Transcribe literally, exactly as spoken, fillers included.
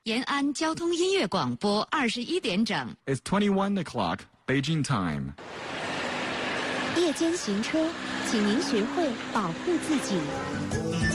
延安交通音乐广播，二十一点整。 It's twenty-one o'clock, Beijing time. 夜间行车，请您学会保护自己。